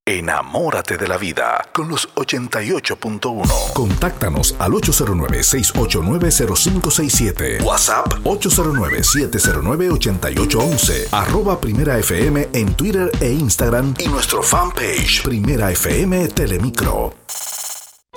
Enamórate de la vida con los 88.1. Contáctanos al 809-689-0567. WhatsApp 809-709-8811. @Primera FM en Twitter e Instagram. y nuestro fanpage Primera FM Telemicro.